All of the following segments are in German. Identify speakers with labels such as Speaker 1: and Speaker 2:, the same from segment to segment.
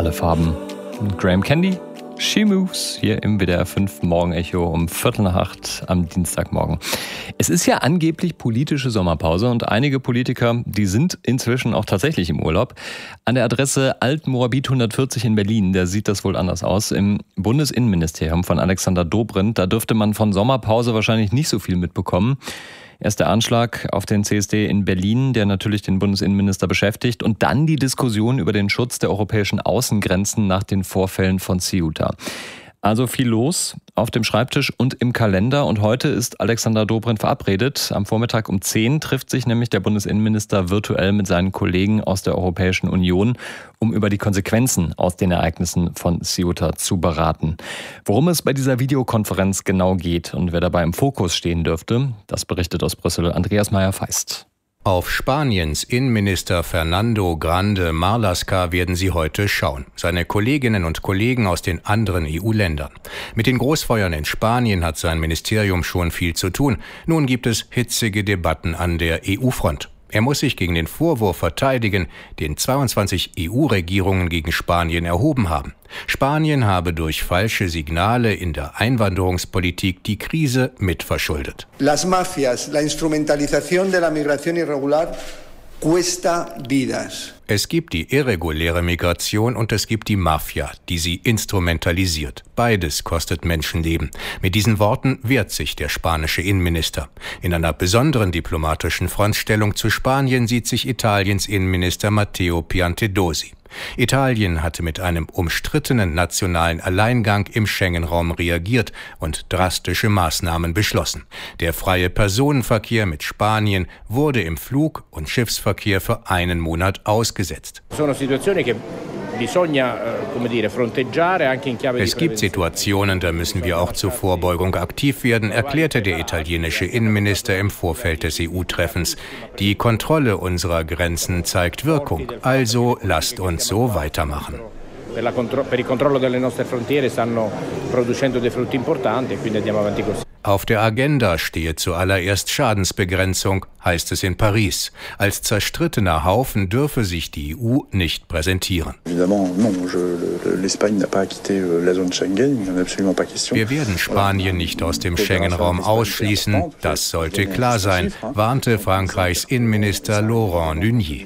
Speaker 1: alle Farben. Graham Candy, She Moves, hier im WDR 5 Morgenecho um 7:45 am Dienstagmorgen. Es ist ja angeblich politische Sommerpause und einige Politiker, die sind inzwischen auch tatsächlich im Urlaub. An der Adresse Alt-Moabit 140 in Berlin, da sieht das wohl anders aus. Im Bundesinnenministerium von Alexander Dobrindt, da dürfte man von Sommerpause wahrscheinlich nicht so viel mitbekommen. Erst der Anschlag auf den CSD in Berlin, der natürlich den Bundesinnenminister beschäftigt, und dann die Diskussion über den Schutz der europäischen Außengrenzen nach den Vorfällen von Ceuta. Also viel los auf dem Schreibtisch und im Kalender. Und heute ist Alexander Dobrindt verabredet. Am Vormittag um 10 trifft sich nämlich der Bundesinnenminister virtuell mit seinen Kollegen aus der Europäischen Union, um über die Konsequenzen aus den Ereignissen von Ceuta zu beraten. Worum es bei dieser Videokonferenz genau geht und wer dabei im Fokus stehen dürfte, das berichtet aus Brüssel Andreas Meyer-Feist.
Speaker 2: Auf Spaniens Innenminister Fernando Grande Marlaska werden sie heute schauen. Seine Kolleginnen und Kollegen aus den anderen EU-Ländern. Mit den Großfeuern in Spanien hat sein Ministerium schon viel zu tun. Nun gibt es hitzige Debatten an der EU-Front. Er muss sich gegen den Vorwurf verteidigen, den 22 EU-Regierungen gegen Spanien erhoben haben. Spanien habe durch falsche Signale in der Einwanderungspolitik die Krise mitverschuldet.
Speaker 3: Las mafias, la instrumentalización de la migración irregular cuesta vidas.
Speaker 2: Es gibt die irreguläre Migration und es gibt die Mafia, die sie instrumentalisiert. Beides kostet Menschenleben. Mit diesen Worten wehrt sich der spanische Innenminister. In einer besonderen diplomatischen Frontstellung zu Spanien sieht sich Italiens Innenminister Matteo Piantedosi. Italien hatte mit einem umstrittenen nationalen Alleingang im Schengen-Raum reagiert und drastische Maßnahmen beschlossen. Der freie Personenverkehr mit Spanien wurde im Flug- und Schiffsverkehr für einen Monat ausgesetzt. Es gibt Situationen, da müssen wir auch zur Vorbeugung aktiv werden, erklärte der italienische Innenminister im Vorfeld des EU-Treffens. Die Kontrolle unserer Grenzen zeigt Wirkung, also lasst uns so weitermachen. Auf der Agenda stehe zuallererst Schadensbegrenzung, heißt es in Paris. Als zerstrittener Haufen dürfe sich die EU nicht präsentieren. Wir werden Spanien nicht aus dem Schengen-Raum ausschließen, das sollte klar sein, warnte Frankreichs Innenminister Laurent Nunez.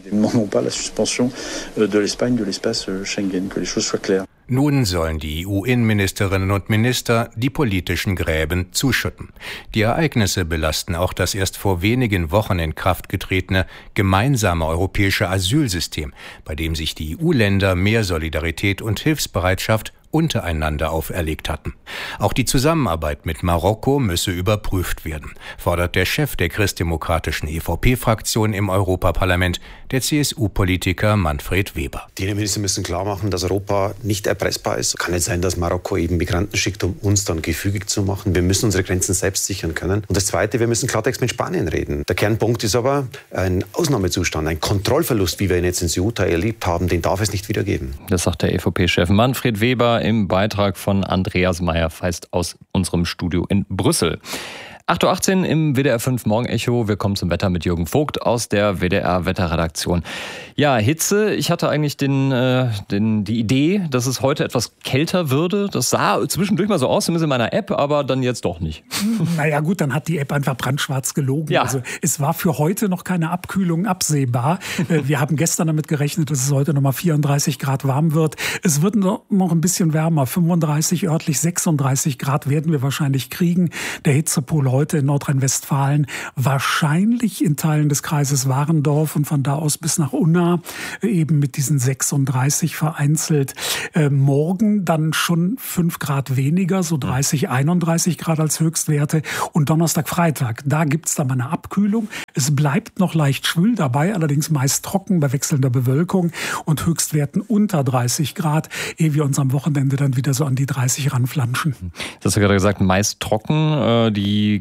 Speaker 2: Nun sollen die EU-Innenministerinnen und Minister die politischen Gräben zuschütten. Die Ereignisse belasten auch das erst vor wenigen Wochen in Kraft getretene gemeinsame europäische Asylsystem, bei dem sich die EU-Länder mehr Solidarität und Hilfsbereitschaft untereinander auferlegt hatten. Auch die Zusammenarbeit mit Marokko müsse überprüft werden, fordert der Chef der christdemokratischen EVP-Fraktion im Europaparlament, der CSU-Politiker Manfred Weber.
Speaker 4: Die Innenminister müssen klar machen, dass Europa nicht erpressbar ist. Kann nicht sein, dass Marokko eben Migranten schickt, um uns dann gefügig zu machen. Wir müssen unsere Grenzen selbst sichern können. Und das Zweite, wir müssen Klartext mit Spanien reden. Der Kernpunkt ist aber ein Ausnahmezustand, ein Kontrollverlust, wie wir ihn jetzt in Ceuta erlebt haben, den darf es nicht wieder geben.
Speaker 1: Das sagt der EVP-Chef Manfred Weber im Beitrag von Andreas Meyer-Feist aus unserem Studio in Brüssel. 8:18 Uhr im WDR 5 Morgenecho. Wir kommen zum Wetter mit Jürgen Vogt aus der WDR-Wetterredaktion. Ja, Hitze. Ich hatte eigentlich die Idee, dass es heute etwas kälter würde. Das sah zwischendurch mal so aus, zumindest in meiner App, aber dann jetzt doch nicht.
Speaker 5: Naja gut, dann hat die App einfach brandschwarz gelogen. Ja. Also es war für heute noch keine Abkühlung absehbar. Wir haben gestern damit gerechnet, dass es heute nochmal 34 Grad warm wird. Es wird noch ein bisschen wärmer. 35 örtlich, 36 Grad werden wir wahrscheinlich kriegen. Der Hitzepol heute in Nordrhein-Westfalen, wahrscheinlich in Teilen des Kreises Warendorf und von da aus bis nach Unna, eben mit diesen 36 vereinzelt. Morgen dann schon 5 Grad weniger, so 30, 31 Grad als Höchstwerte. Und Donnerstag, Freitag, da gibt's dann mal eine Abkühlung. Es bleibt noch leicht schwül dabei, allerdings meist trocken bei wechselnder Bewölkung und Höchstwerten unter 30 Grad, ehe wir uns am Wochenende dann wieder so an die 30 ranflanschen.
Speaker 1: Das hast du gerade gesagt, meist trocken. Die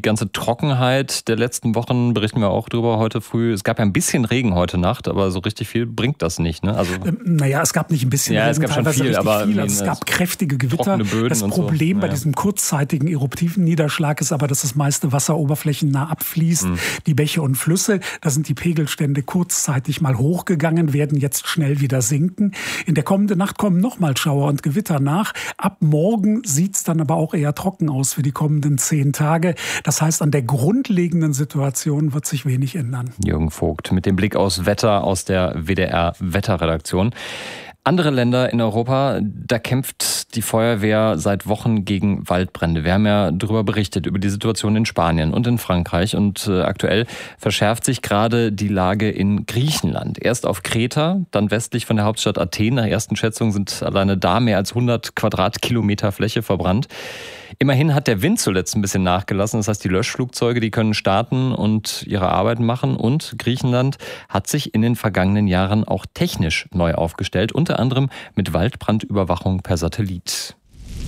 Speaker 1: ganze Trockenheit der letzten Wochen, berichten wir auch drüber heute früh. Es gab ja ein bisschen Regen heute Nacht, aber so richtig viel bringt das nicht, ne? Also
Speaker 5: es gab nicht ein bisschen
Speaker 1: Regen,
Speaker 5: es gab
Speaker 1: schon viel, aber
Speaker 5: viel. Also es gab kräftige Gewitter. Das Problem bei diesem kurzzeitigen eruptiven Niederschlag ist aber, dass das meiste Wasser oberflächennah abfließt. Die Bäche und Flüsse, da sind die Pegelstände kurzzeitig mal hochgegangen, werden jetzt schnell wieder sinken. In der kommenden Nacht kommen nochmal Schauer und Gewitter nach. Ab morgen sieht es dann aber auch eher trocken aus für die kommenden 10 Tage. Das heißt, an der grundlegenden Situation wird sich wenig ändern.
Speaker 1: Jürgen Vogt mit dem Blick aufs Wetter aus der WDR-Wetterredaktion. Andere Länder in Europa, da kämpft die Feuerwehr seit Wochen gegen Waldbrände. Wir haben ja darüber berichtet, über die Situation in Spanien und in Frankreich. Und aktuell verschärft sich gerade die Lage in Griechenland. Erst auf Kreta, dann westlich von der Hauptstadt Athen. Nach ersten Schätzungen sind alleine da mehr als 100 Quadratkilometer Fläche verbrannt. Immerhin hat der Wind zuletzt ein bisschen nachgelassen. Das heißt, die Löschflugzeuge, die können starten und ihre Arbeit machen. Und Griechenland hat sich in den vergangenen Jahren auch technisch neu aufgestellt. Unter anderem mit Waldbrandüberwachung per Satellit.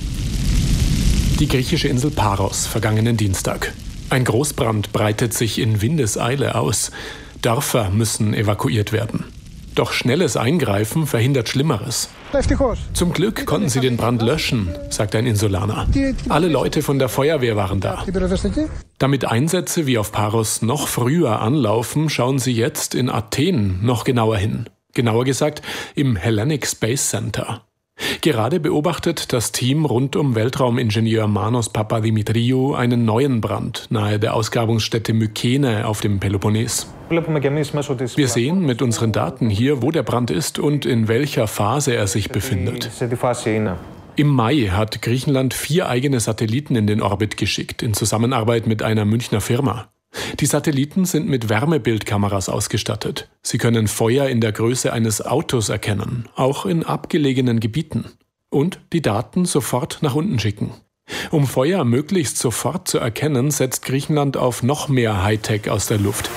Speaker 6: Die griechische Insel Paros, vergangenen Dienstag. Ein Großbrand breitet sich in Windeseile aus. Dörfer müssen evakuiert werden. Doch schnelles Eingreifen verhindert Schlimmeres. Zum Glück konnten sie den Brand löschen, sagt ein Insulaner. Alle Leute von der Feuerwehr waren da. Damit Einsätze wie auf Paros noch früher anlaufen, schauen sie jetzt in Athen noch genauer hin. Genauer gesagt im Hellenic Space Center. Gerade beobachtet das Team rund um Weltraumingenieur Manos Papadimitriou einen neuen Brand nahe der Ausgrabungsstätte Mykene auf dem Peloponnes. Wir sehen mit unseren Daten hier, wo der Brand ist und in welcher Phase er sich befindet. Im Mai hat Griechenland 4 eigene Satelliten in den Orbit geschickt, in Zusammenarbeit mit einer Münchner Firma. Die Satelliten sind mit Wärmebildkameras ausgestattet. Sie können Feuer in der Größe eines Autos erkennen, auch in abgelegenen Gebieten. Und die Daten sofort nach unten schicken. Um Feuer möglichst sofort zu erkennen, setzt Griechenland auf noch mehr Hightech aus der Luft.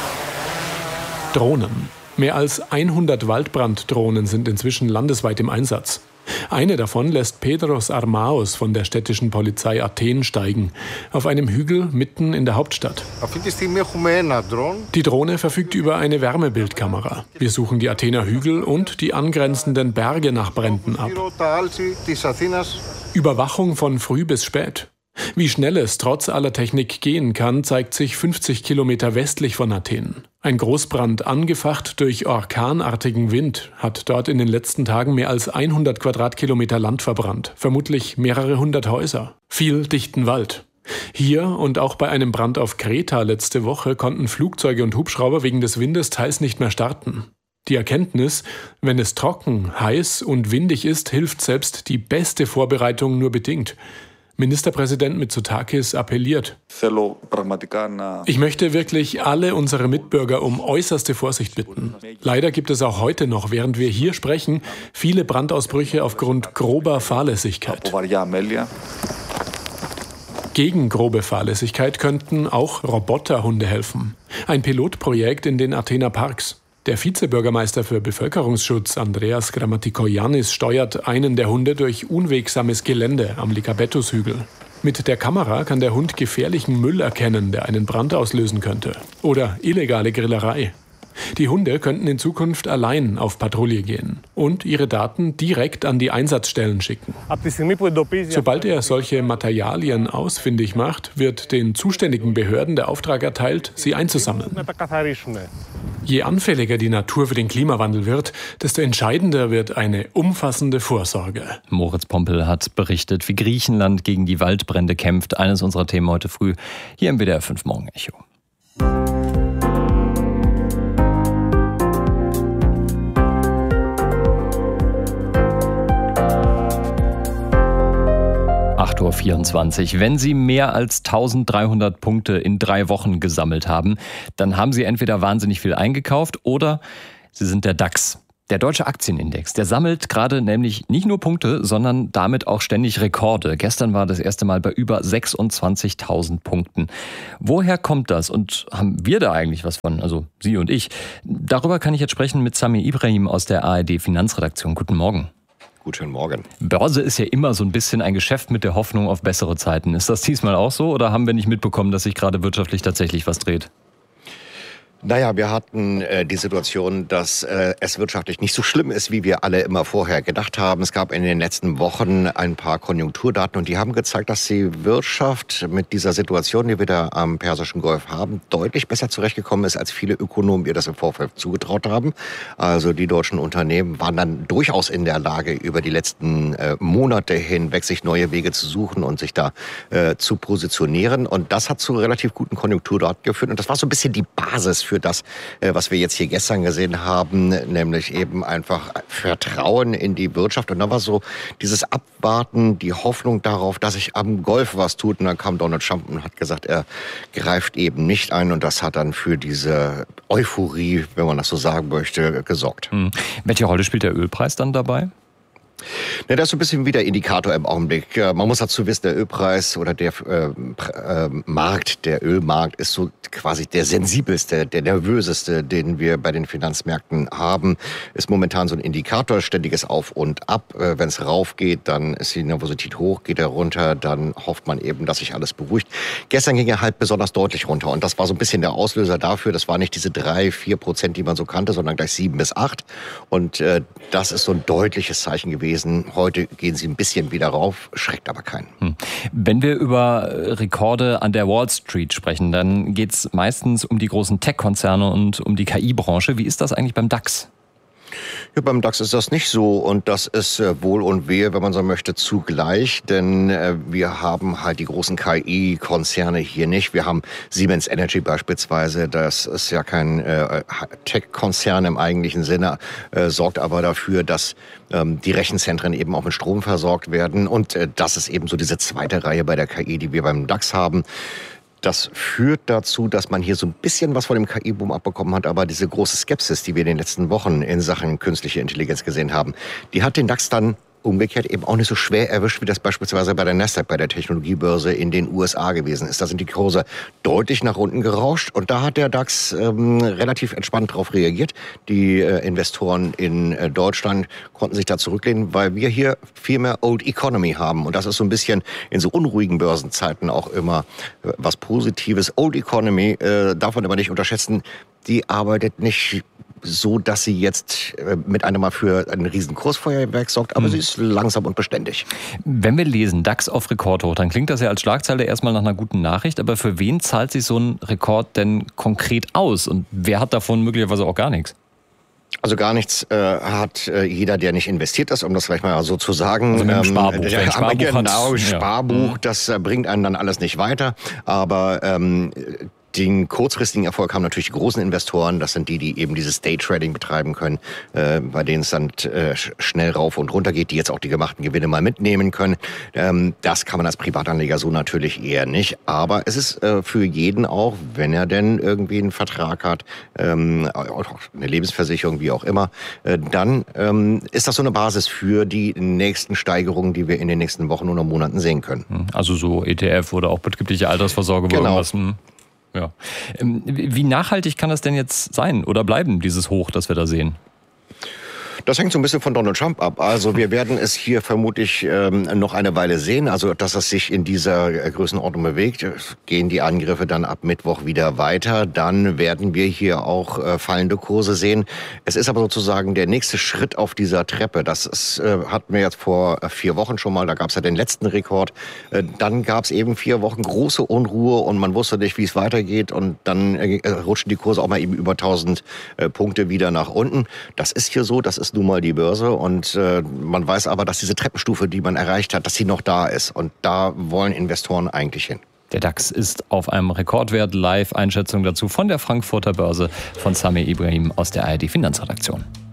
Speaker 6: Drohnen. Mehr als 100 Waldbranddrohnen sind inzwischen landesweit im Einsatz. Eine davon lässt Pedros Armaos von der städtischen Polizei Athen steigen, auf einem Hügel mitten in der Hauptstadt. Die Drohne verfügt über eine Wärmebildkamera. Wir suchen die Athener Hügel und die angrenzenden Berge nach Bränden ab. Überwachung von früh bis spät. Wie schnell es trotz aller Technik gehen kann, zeigt sich 50 Kilometer westlich von Athen. Ein Großbrand, angefacht durch orkanartigen Wind, hat dort in den letzten Tagen mehr als 100 Quadratkilometer Land verbrannt. Vermutlich mehrere hundert Häuser. Viel dichten Wald. Hier und auch bei einem Brand auf Kreta letzte Woche konnten Flugzeuge und Hubschrauber wegen des Windes teils nicht mehr starten. Die Erkenntnis, wenn es trocken, heiß und windig ist, hilft selbst die beste Vorbereitung nur bedingt. Ministerpräsident Mitsotakis appelliert. Ich möchte wirklich alle unsere Mitbürger um äußerste Vorsicht bitten. Leider gibt es auch heute noch, während wir hier sprechen, viele Brandausbrüche aufgrund grober Fahrlässigkeit. Gegen grobe Fahrlässigkeit könnten auch Roboterhunde helfen. Ein Pilotprojekt in den Athener Parks. Der Vizebürgermeister für Bevölkerungsschutz, Andreas Grammatikoyannis, steuert einen der Hunde durch unwegsames Gelände am Lykabetus-Hügel. Mit der Kamera kann der Hund gefährlichen Müll erkennen, der einen Brand auslösen könnte. Oder illegale Grillerei. Die Hunde könnten in Zukunft allein auf Patrouille gehen und ihre Daten direkt an die Einsatzstellen schicken. Sobald er solche Materialien ausfindig macht, wird den zuständigen Behörden der Auftrag erteilt, sie einzusammeln. Je anfälliger die Natur für den Klimawandel wird, desto entscheidender wird eine umfassende Vorsorge.
Speaker 1: Moritz Pompel hat berichtet, wie Griechenland gegen die Waldbrände kämpft. Eines unserer Themen heute früh hier im WDR 5 Morgen Echo. Uhr 24. Wenn Sie mehr als 1300 Punkte in 3 Wochen gesammelt haben, dann haben Sie entweder wahnsinnig viel eingekauft oder Sie sind der DAX. Der deutsche Aktienindex, der sammelt gerade nämlich nicht nur Punkte, sondern damit auch ständig Rekorde. Gestern war das erste Mal bei über 26.000 Punkten. Woher kommt das und haben wir da eigentlich was von, also Sie und ich? Darüber kann ich jetzt sprechen mit Sami Ibrahim aus der ARD Finanzredaktion. Guten Morgen.
Speaker 7: Guten Morgen.
Speaker 1: Börse ist ja immer so ein bisschen ein Geschäft mit der Hoffnung auf bessere Zeiten. Ist das diesmal auch so oder haben wir nicht mitbekommen, dass sich gerade wirtschaftlich tatsächlich was dreht?
Speaker 7: Naja, wir hatten die Situation, dass es wirtschaftlich nicht so schlimm ist, wie wir alle immer vorher gedacht haben. Es gab in den letzten Wochen ein paar Konjunkturdaten und die haben gezeigt, dass die Wirtschaft mit dieser Situation, die wir da am Persischen Golf haben, deutlich besser zurechtgekommen ist, als viele Ökonomen ihr das im Vorfeld zugetraut haben. Also die deutschen Unternehmen waren dann durchaus in der Lage, über die letzten Monate hinweg sich neue Wege zu suchen und sich da zu positionieren. Und das hat zu relativ guten Konjunkturdaten geführt. Und das war so ein bisschen die Basis für das, was wir jetzt hier gestern gesehen haben, nämlich eben einfach Vertrauen in die Wirtschaft. Und da war so dieses Abwarten, die Hoffnung darauf, dass sich am Golf was tut. Und dann kam Donald Trump und hat gesagt, er greift eben nicht ein. Und das hat dann für diese Euphorie, wenn man das so sagen möchte, gesorgt.
Speaker 1: Welche Rolle spielt der Ölpreis dann dabei?
Speaker 7: Ja, das ist so ein bisschen wie der Indikator im Augenblick. Man muss dazu wissen, der Ölpreis oder der Ölmarkt ist so quasi der sensibelste, der nervöseste, den wir bei den Finanzmärkten haben. Ist momentan so ein Indikator, ständiges Auf und Ab. Wenn es rauf geht, dann ist die Nervosität hoch, geht er runter, dann hofft man eben, dass sich alles beruhigt. Gestern ging er halt besonders deutlich runter und das war so ein bisschen der Auslöser dafür. Das war nicht diese 3-4%, die man so kannte, sondern gleich 7-8. Und das ist so ein deutliches Zeichen gewesen. Heute gehen sie ein bisschen wieder rauf, schreckt aber keinen.
Speaker 1: Wenn wir über Rekorde an der Wall Street sprechen, dann geht es meistens um die großen Tech-Konzerne und um die KI-Branche. Wie ist das eigentlich beim DAX?
Speaker 7: Ja, beim DAX ist das nicht so und das ist Wohl und Wehe, wenn man so möchte, zugleich, denn wir haben halt die großen KI-Konzerne hier nicht. Wir haben Siemens Energy beispielsweise, das ist ja kein Tech-Konzern im eigentlichen Sinne, sorgt aber dafür, dass die Rechenzentren eben auch mit Strom versorgt werden und das ist eben so diese zweite Reihe bei der KI, die wir beim DAX haben. Das führt dazu, dass man hier so ein bisschen was von dem KI-Boom abbekommen hat, aber diese große Skepsis, die wir in den letzten Wochen in Sachen künstliche Intelligenz gesehen haben, die hat den DAX dann umgekehrt eben auch nicht so schwer erwischt, wie das beispielsweise bei der Nasdaq, bei der Technologiebörse in den USA gewesen ist. Da sind die Kurse deutlich nach unten gerauscht und da hat der DAX relativ entspannt darauf reagiert. Die Investoren in Deutschland konnten sich da zurücklehnen, weil wir hier viel mehr Old Economy haben und das ist so ein bisschen in so unruhigen Börsenzeiten auch immer was Positives. Old Economy darf man aber nicht unterschätzen, die arbeitet nicht so, dass sie jetzt mit einem Mal für ein riesen Kursfeuerwerk sorgt, aber sie ist langsam und beständig.
Speaker 1: Wenn wir lesen, DAX auf Rekordhoch, dann klingt das ja als Schlagzeile erstmal nach einer guten Nachricht, aber für wen zahlt sich so ein Rekord denn konkret aus und wer hat davon möglicherweise auch gar nichts?
Speaker 7: Also gar nichts hat jeder, der nicht investiert ist, um das vielleicht mal so zu sagen.
Speaker 1: Also mit dem Sparbuch.
Speaker 7: Genau, Sparbuch, das bringt einen dann alles nicht weiter, aber den kurzfristigen Erfolg haben natürlich die großen Investoren. Das sind die eben dieses Day-Trading betreiben können, bei denen es dann schnell rauf und runter geht, die jetzt auch die gemachten Gewinne mal mitnehmen können. Das kann man als Privatanleger so natürlich eher nicht. Aber es ist für jeden auch, wenn er denn irgendwie einen Vertrag hat, eine Lebensversicherung, wie auch immer, dann ist das so eine Basis für die nächsten Steigerungen, die wir in den nächsten Wochen oder Monaten sehen können.
Speaker 1: Also so ETF oder auch betriebliche Altersvorsorge.
Speaker 7: Genau.
Speaker 1: Irgendwas. Ja. Wie nachhaltig kann das denn jetzt sein oder bleiben, dieses Hoch, das wir da sehen?
Speaker 7: Das hängt so ein bisschen von Donald Trump ab. Also wir werden es hier vermutlich noch eine Weile sehen. Also dass es sich in dieser Größenordnung bewegt, gehen die Angriffe dann ab Mittwoch wieder weiter. Dann werden wir hier auch fallende Kurse sehen. Es ist aber sozusagen der nächste Schritt auf dieser Treppe. Das ist, hatten wir jetzt vor 4 Wochen schon mal. Da gab es ja den letzten Rekord. Dann gab es eben 4 Wochen große Unruhe und man wusste nicht, wie es weitergeht. Und dann rutschen die Kurse auch mal eben über 1000 Punkte wieder nach unten. Das ist hier so. Das ist nun mal die Börse und man weiß aber, dass diese Treppenstufe, die man erreicht hat, dass sie noch da ist und da wollen Investoren eigentlich hin.
Speaker 1: Der DAX ist auf einem Rekordwert. Live-Einschätzung dazu von der Frankfurter Börse von Samir Ibrahim aus der ARD Finanzredaktion.